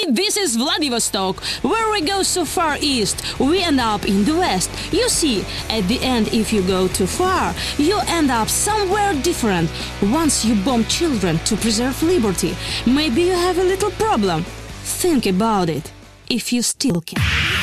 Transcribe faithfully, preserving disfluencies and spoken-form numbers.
this is Vladivostok. Where we go so far east, we end up in the west. You see, at the end, if you go too far, you end up somewhere different. Once you bomb children to preserve liberty, maybe you have a little problem. Think about it, if you still can.